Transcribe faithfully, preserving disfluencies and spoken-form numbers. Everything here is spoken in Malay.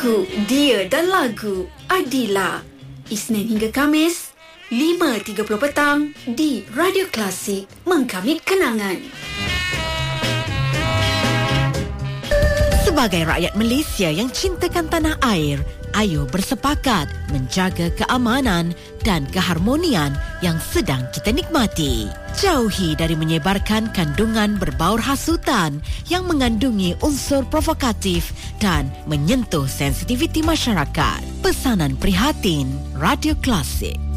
Aku, Dia dan Lagu Adila. Isnin hingga Khamis lima tiga puluh petang di Radio Klasik, mengkamit kenangan. Sebagai rakyat Malaysia yang cintakan tanah air, ayo bersepakat menjaga keamanan dan keharmonian yang sedang kita nikmati. Jauhi dari menyebarkan kandungan berbaur hasutan yang mengandungi unsur provokatif dan menyentuh sensitiviti masyarakat. Pesanan prihatin Radio Klasik.